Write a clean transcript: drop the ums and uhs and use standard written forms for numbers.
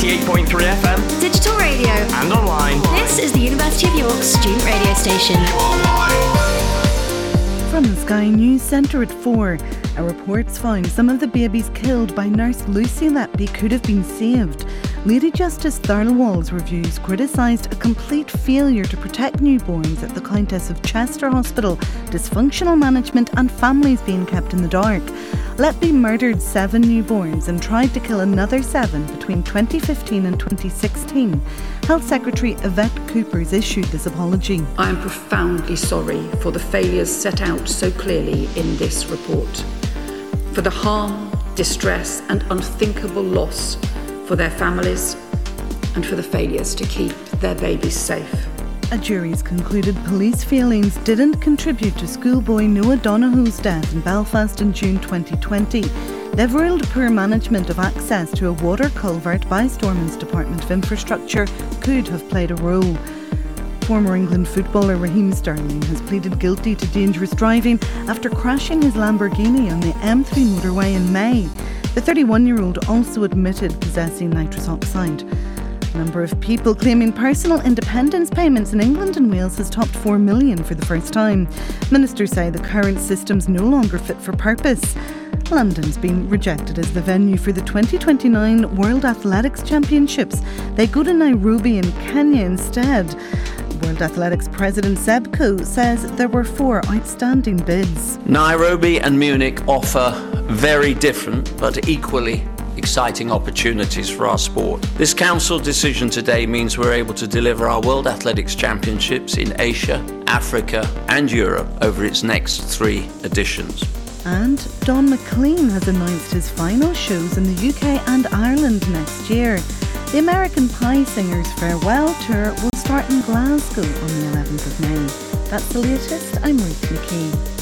98.3 FM, digital radio, and online. This is the University of York student radio station. From the Sky News Centre at 4, our reports found some of the babies killed by nurse Lucy Letby could have been saved. Lady Justice Thirlwall's reviews criticised a complete failure to protect newborns at the Countess of Chester Hospital, dysfunctional management and families being kept in the dark. Letby murdered 7 newborns and tried to kill another 7 between 2015 and 2016. Health Secretary Yvette Coopers issued this apology. I am profoundly sorry for the failures set out so clearly in this report, for the harm, distress and unthinkable loss for their families, and for the failures to keep their babies safe. A jury's concluded police failings didn't contribute to schoolboy Noah Donoghue's death in Belfast in June 2020. They've ruled poor management of access to a water culvert by Stormont's Department of Infrastructure could have played a role. Former England footballer Raheem Sterling has pleaded guilty to dangerous driving after crashing his Lamborghini on the M3 motorway in May. The 31-year-old also admitted possessing nitrous oxide. The number of people claiming personal independence payments in England and Wales has topped 4 million for the first time. Ministers say the current system's no longer fit for purpose. London's been rejected as the venue for the 2029 World Athletics Championships. They go to Nairobi in Kenya instead. World Athletics President Seb Coe says there were 4 outstanding bids. Nairobi and Munich offer very different but equally exciting opportunities for our sport. This council decision today means we're able to deliver our World Athletics Championships in Asia, Africa and Europe over its next 3 editions. And Don McLean has announced his final shows in the UK and Ireland next year. The American Pie Singers' farewell tour will start in Glasgow on the 11th of May. That's the latest. I'm Ruth McKee.